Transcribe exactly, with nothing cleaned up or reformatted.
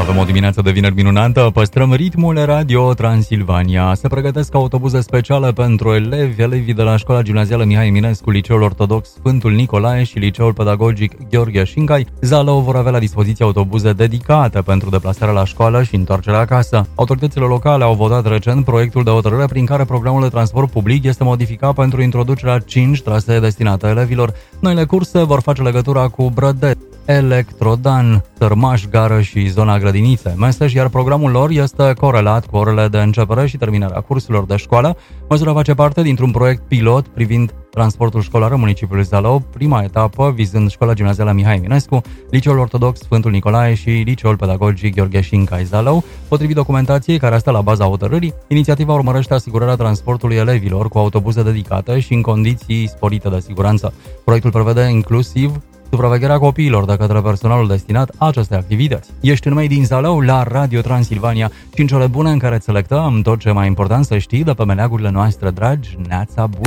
avem o dimineață de vineri minunată, păstrăm ritmul Radio Transilvania. Se pregătesc autobuze speciale pentru elevi, elevii de la Școala Gimnazială Mihai Eminescu, Liceul Ortodox Sfântul Nicolae și Liceul Pedagogic Gheorghe Șincai Zalău vor avea la dispoziție autobuze dedicate pentru deplasarea la școală și întoarcerea acasă. Autoritățile locale au votat recent proiectul de hotărâre prin care programul de transport public este modificat pentru introducerea cinci trasee destinate elevilor. Noile curse vor face legătura cu Brădet, Electrodan, Tărmaș, Gară și zona Grădinițe, Meseș, iar programul lor este corelat cu orele de începere și terminarea cursurilor de școală. Măsura face parte dintr-un proiect pilot privind transportul școlar în municipiul Zalău, prima etapă vizând Școala Gimnazială Mihai Eminescu, Liceul Ortodox Sfântul Nicolae și Liceul Pedagogic Gheorghe Șincai Zalău. Potrivit documentației care stă la baza hotărârii, inițiativa urmărește asigurarea transportului elevilor cu autobuze dedicate și în condiții sporite de siguranță. Proiectul prevede inclusiv supravegherea copiilor de către personalul destinat acestei activități. Ești în mei din Zalău la Radio Transilvania, cinci ore bune în care îți selectăm tot ce e mai important să știi de pe meleagurile noastre dragi. Neața bună!